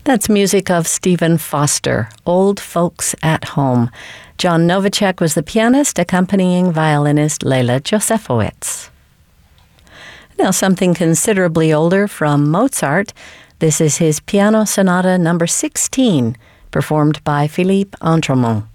That's music of Stephen Foster, Old Folks at Home. John Novacek was the pianist, accompanying violinist Leila Josefowicz. Now something considerably older from Mozart. This is his Piano Sonata No. 16, performed by Philippe Andremont.